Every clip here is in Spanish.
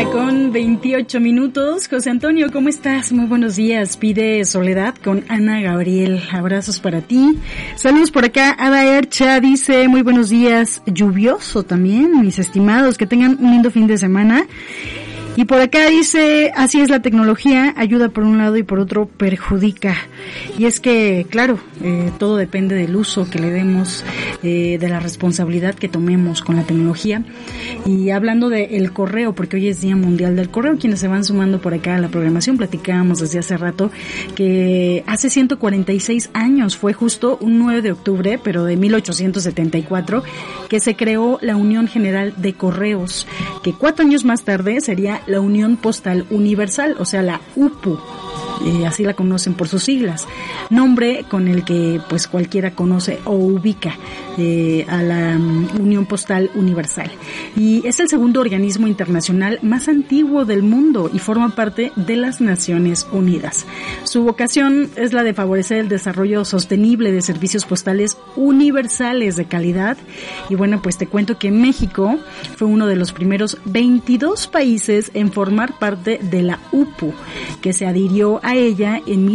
con 28 minutos. José Antonio, ¿cómo estás? Muy buenos días. Pide Soledad con Ana Gabriel. Abrazos para ti. Saludos por acá. Ada Ercha dice, muy buenos días. Lluvioso también, mis estimados. Que tengan un lindo fin de semana. Y por acá dice, así es la tecnología, ayuda por un lado y por otro perjudica. Y es que, claro, todo depende del uso que le demos, de la responsabilidad que tomemos con la tecnología. Y hablando del correo, porque hoy es Día Mundial del Correo, quienes se van sumando por acá a la programación, platicábamos desde hace rato que hace 146 años, fue justo un 9 de octubre, pero de 1874, que se creó la Unión General de Correos, que 4 años más tarde sería la Unión Postal Universal, o sea, la UPU. Así la conocen por sus siglas, nombre con el que pues cualquiera conoce o ubica a la Unión Postal Universal, y es el segundo organismo internacional más antiguo del mundo y forma parte de las Naciones Unidas. Su vocación es la de favorecer el desarrollo sostenible de servicios postales universales de calidad. Y bueno, pues te cuento que México fue uno de los primeros 22 países en formar parte de la UPU, que se adhirió a ella en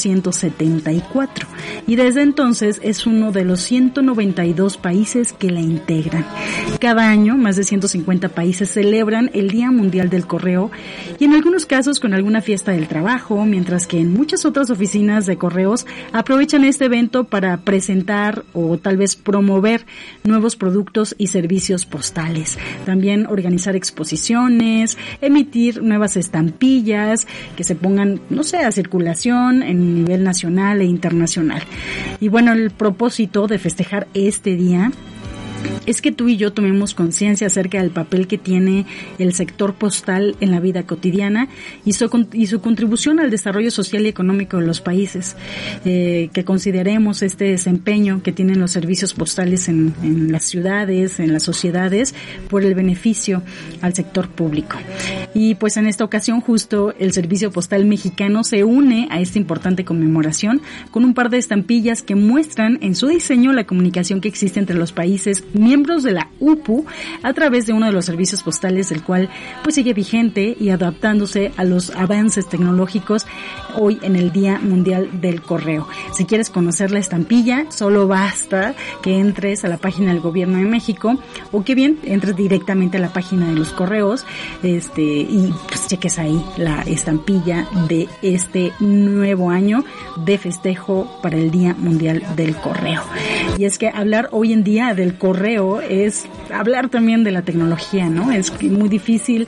1874, y desde entonces es uno de los 192 países que la integran. Cada año, más de 150 países celebran el Día Mundial del Correo, y en algunos casos con alguna fiesta del trabajo, mientras que en muchas otras oficinas de correos aprovechan este evento para presentar o tal vez promover nuevos productos y servicios postales. También organizar exposiciones, emitir nuevas estampillas que se pongan, no sé, a circulación en nivel nacional e internacional. Y bueno, el propósito de festejar este día es que tú y yo tomemos conciencia acerca del papel que tiene el sector postal en la vida cotidiana y su contribución al desarrollo social y económico de los países, que consideremos este desempeño que tienen los servicios postales en las ciudades, en las sociedades, por el beneficio al sector público. Y pues en esta ocasión justo el Servicio Postal Mexicano se une a esta importante conmemoración con un par de estampillas que muestran en su diseño la comunicación que existe entre los países miembros de la UPU a través de uno de los servicios postales, del cual pues sigue vigente y adaptándose a los avances tecnológicos hoy en el Día Mundial del Correo. Si quieres conocer la estampilla, solo basta que entres a la página del Gobierno de México, o que bien entres directamente a la página de los correos, y pues cheques ahí la estampilla de este nuevo año de festejo para el Día Mundial del Correo. Y es que hablar hoy en día del correo es hablar también de la tecnología, ¿no? Es muy difícil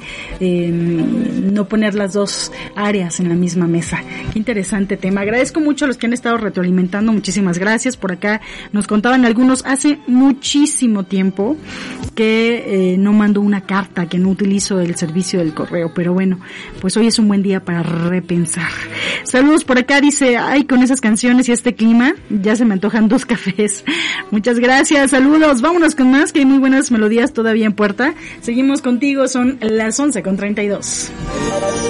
no poner las dos áreas en la misma mesa. Qué interesante tema. Agradezco mucho a los que han estado retroalimentando. Muchísimas gracias. Por acá nos contaban algunos hace muchísimo tiempo que no mando una carta, que no utilizo el servicio del correo, pero bueno, pues hoy es un buen día para repensar. Saludos por acá, dice, ay, con esas canciones y este clima, ya se me antojan 2 cafés. Muchas gracias, saludos, vámonos con más, que hay muy buenas melodías todavía en puerta. Seguimos contigo, son las 11:32.